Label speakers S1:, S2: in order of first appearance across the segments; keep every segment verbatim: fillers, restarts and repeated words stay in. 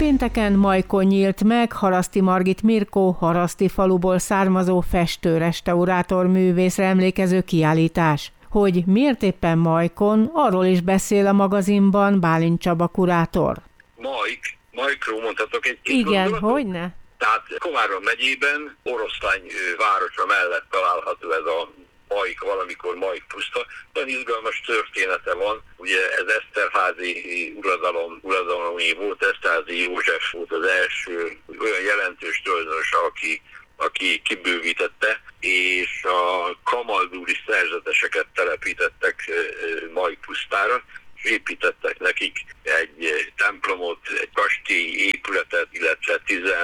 S1: Pénteken Majkon nyílt meg Haraszti Margit Mirkó Haraszti faluból származó festő-restaurátor művészre emlékező kiállítás. Hogy miért éppen Majkon, arról is beszél a magazinban Bálint Csaba kurátor.
S2: Majk, Majkról mondhatok egy-két
S1: Igen,
S2: gondolatot?
S1: hogyne?
S2: Tehát Komárom megyében, Oroszlány városa mellett található ez a Majk, valamikor Majk puszta. Nagyon izgalmas története van. Ugye ez Eszterházi uradalom, uradalomi volt, Eszterházi József volt az első olyan jelentős tulajdonos, aki, aki kibővítette, és a kamaldúri szerzeteseket telepítettek Majk pusztára, és építettek nekik egy templomot, egy kastélyi épületet, illetve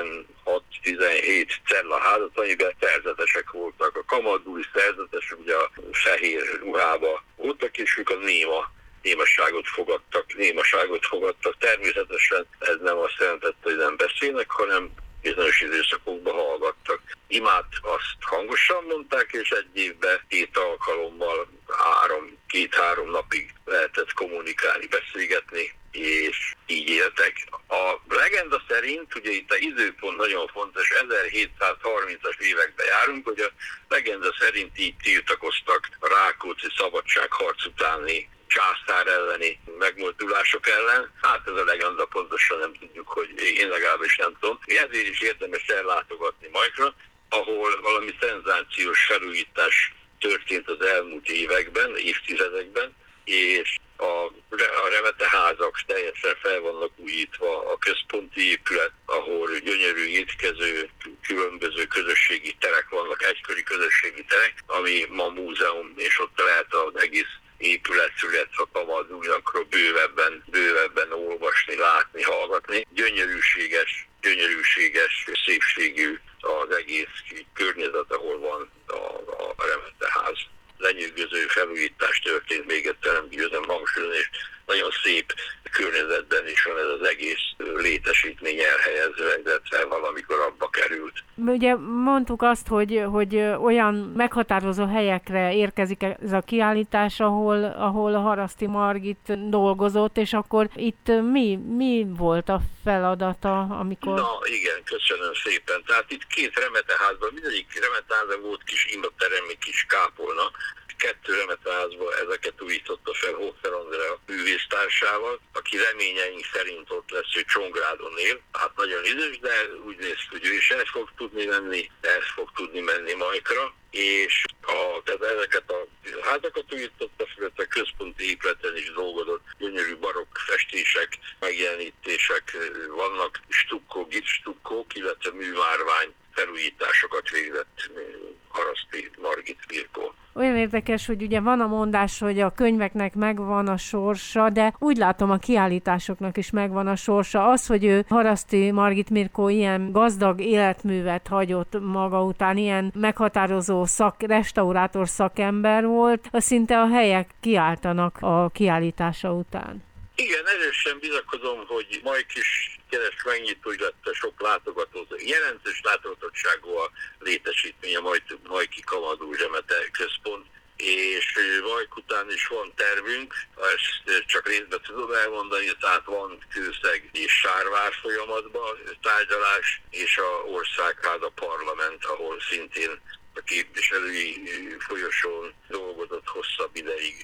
S2: tizenhat-tizenhét cellaházat, amiben szerzetesek voltak. A kamaldúri szerzetesek ugye a fehér ruhába voltak, és ők a néma némaságot fogadtak, némaságot fogadtak. Természetesen ez nem azt jelentette, hogy nem beszélnek, hanem bizonyos időszakokban hallgattak. Imát azt hangosan mondták, és egy évben két alkalommal három, két-három napig lehetett kommunikálni, beszélgetni, és így éltek. A legenda szerint, ugye itt a időpont nagyon fontos, ezerhétszázharmincas években járunk, hogy a legenda szerint így tiltakoztak a Rákóczi szabadságharc utáni császár elleni megmozdulások ellen. Hát ez a legenda, pontosan nem tudjuk, hogy én legalábbis nem tudom. Ezért is érdemes ellátogatni Majkra, ahol valami szenzációs felújítás történt az elmúlt években, évtizedekben, és a, a remeteházak teljesen fel vannak újítva, a központi épület, ahol gyönyörű étkező, különböző közösségi terek vannak, egykori közösségi terek, ami ma múzeum, és ott lehet az egész épületszület a kamaldújakról bővebben, bővebben olvasni, látni, hallgatni. Gyönyörűséges, gyönyörűséges, szépségű az egész környezet, ahol van a, a remeteház. Lenyűgöző felújítás történt, még egyszer nem győzem hangsúlyozni, és nagyon szép környezetben is van ez az egész létesítmény elhelyezve, illetve valamikor abba került.
S1: Ugye mondtuk azt, hogy, hogy olyan meghatározó helyekre érkezik ez a kiállítás, ahol, ahol a Haraszti Margit dolgozott, és akkor itt mi, mi volt a feladata, amikor...
S2: Na igen, köszönöm szépen. Tehát itt két remeteházban, mindegyik remeteházban volt kis imaterem, kis kápolna. Kettő remeteházban ezeket újította fel Hofer Andrea művésztársával, aki reményeink szerint ott lesz, hogy Csongrádon él. Hát nagyon idős, de úgy néz ki, hogy ő is el fog tudni menni, el fog tudni menni Majkra, és a, tehát ezeket a házakat újította fel, a központi épületen is dolgozott, gyönyörű barokk festések, megjelenítések vannak, stukkó, gipsstukkók, illetve műmárvány felújításokat végzett Haraszti Margit Mirkó.
S1: Olyan érdekes, hogy ugye van a mondás, hogy a könyveknek megvan a sorsa, de úgy látom, a kiállításoknak is megvan a sorsa. Az, hogy ő Haraszti Margit Mirkó ilyen gazdag életművet hagyott maga után, ilyen meghatározó szak, restaurátor szakember volt, az szinte a helyek kiáltanak a kiállítása után.
S2: Igen, erősen bizakodom, hogy Majk is keres megnyitó, illetve sok látogató, jelentős látogatottságú a létesítmény, a Majki Kamaldúr Remete Központ, és Majk után is van tervünk, ezt csak részben tudom elmondani, tehát van Kőszeg és Sárvár folyamatban tárgyalás, és a Országház, a parlament, ahol szintén a képviselői folyosón dolgozott hosszabb ideig,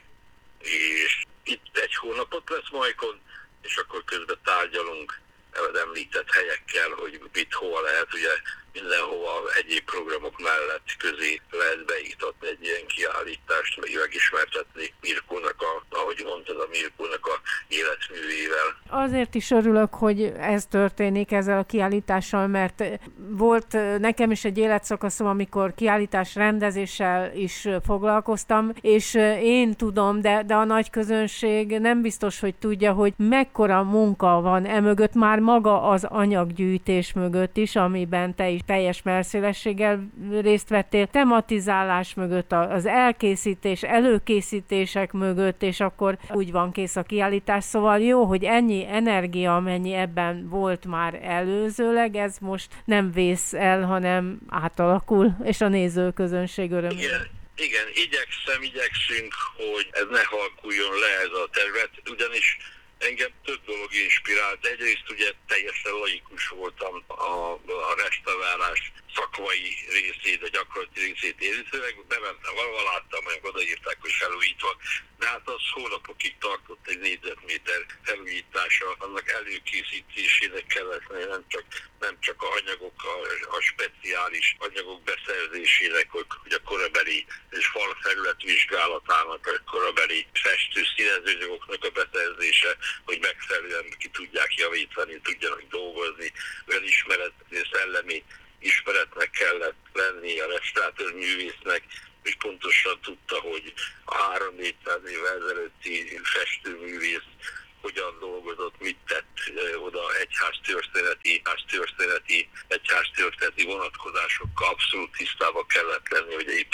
S2: és itt egy hónapot lesz Majkon, és akkor közben tárgyalunk az említett helyekkel, hogy mit hova lehet, ugye mindenhova egyéb programok mellett közé lehet beiktatni egy ilyen kiállítást, meg megismertetni Mirkónak, a, ahogy mondtad, a Mirkónak a életművével.
S1: Azért is örülök, hogy ez történik ezzel a kiállítással, mert volt nekem is egy életszakaszom, amikor kiállítás rendezéssel is foglalkoztam, és én tudom, de, de a nagy közönség nem biztos, hogy tudja, hogy mekkora munka van emögött, már maga az anyaggyűjtés mögött is, amiben te is teljes merszélességgel részt vettél, tematizálás mögött, az elkészítés, előkészítések mögött, és akkor úgy van kész a kiállítás. Szóval jó, hogy ennyi energia, amennyi ebben volt már előzőleg, ez most nem vész el, hanem átalakul, és a nézőközönség örömére.
S2: Igen. Igen, igyekszem, igyekszünk, hogy ez ne halkuljon le ez a terület, ugyanis Engem több dolog inspirált. Egyrészt ugye teljesen laikus voltam a, a restaurálás szakmai részét, a gyakorlati részét érintőleg. Bementem valahol, láttam, hogy odaírták, hogy felújítva, de hát az hónapokig tartott egy négyzetméter felújítása, annak előkészítésének kellett, nem csak, nem csak a anyagok, a, a speciális anyagok beszerzésének, hogy, hogy a korabeli és falfelület vizsgálatának, a korabeli festő színezőanyagoknak a beszerzése, hogy megfelelően ki tudják javítani, tudjanak dolgozni, olyan ismeret, szellemi ismeretnek kellett lenni a restaurátorművésznek, és pontosan tudta, hogy a három-négyszáz évvel ezelőtti festő